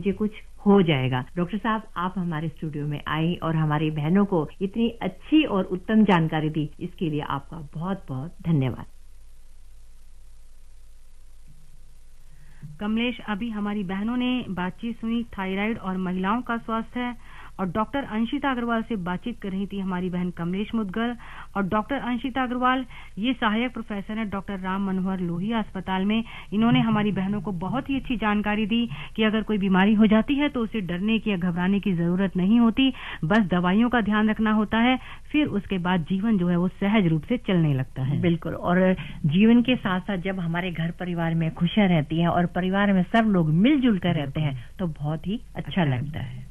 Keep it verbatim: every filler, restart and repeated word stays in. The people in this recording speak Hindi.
मुझे कुछ हो जाएगा। डॉक्टर साहब, आप हमारे स्टूडियो में आई और हमारी बहनों को इतनी अच्छी और उत्तम जानकारी दी, इसके लिए आपका बहुत बहुत धन्यवाद। कमलेश, अभी हमारी बहनों ने बातचीत सुनी थायराइड और महिलाओं का स्वास्थ्य, और डॉक्टर अंशिता अग्रवाल से बातचीत कर रही थी हमारी बहन कमलेश मुदगल। और डॉक्टर अंशिता अग्रवाल ये सहायक प्रोफेसर हैं डॉक्टर राम मनोहर लोहिया अस्पताल में। इन्होंने हमारी बहनों को बहुत ही अच्छी जानकारी दी कि अगर कोई बीमारी हो जाती है तो उसे डरने की या घबराने की जरूरत नहीं होती, बस दवाइयों का ध्यान रखना होता है, फिर उसके बाद जीवन जो है वो सहज रूप से चलने लगता है। बिल्कुल, और जीवन के साथ साथ जब हमारे घर परिवार में खुशियां रहती हैं और परिवार में सब लोग मिलजुल कर रहते हैं तो बहुत ही अच्छा लगता है।